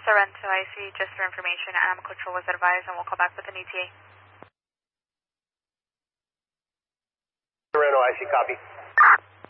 Sorrento IC, just for information, animal control was advised and we'll call back with an ETA. Sorrento IC, copy.